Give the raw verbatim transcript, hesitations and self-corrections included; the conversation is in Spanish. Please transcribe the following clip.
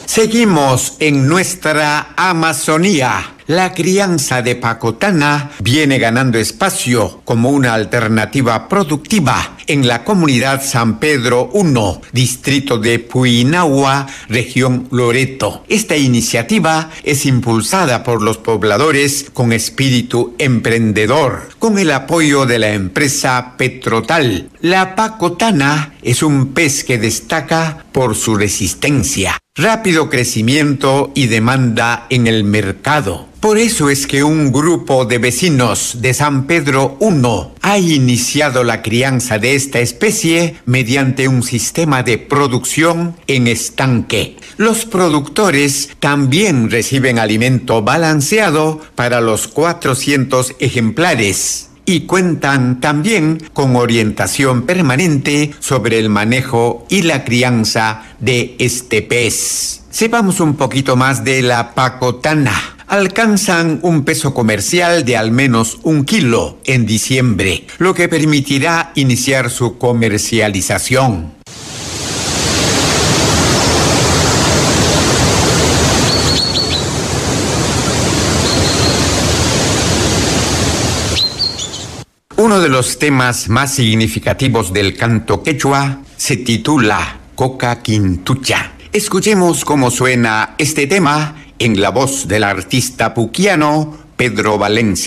Seguimos en nuestra Amazonía. La crianza de pacotana viene ganando espacio como una alternativa productiva en la comunidad San Pedro primero, distrito de Puinahua, región Loreto. Esta iniciativa es impulsada por los pobladores con espíritu emprendedor, con el apoyo de la empresa Petrotal. La pacotana es un pez que destaca por su resistencia, rápido crecimiento y demanda en el mercado. Por eso es que un grupo de vecinos de San Pedro primero ha iniciado la crianza de esta especie mediante un sistema de producción en estanque. Los productores también reciben alimento balanceado para los cuatrocientos ejemplares y cuentan también con orientación permanente sobre el manejo y la crianza de este pez. Sepamos un poquito más de la pacotana. Alcanzan un peso comercial de al menos un kilo en diciembre, lo que permitirá iniciar su comercialización. Uno de los temas más significativos del canto quechua se titula Coca Quintucha. Escuchemos cómo suena este tema en la voz del artista puquiano Pedro Valencia.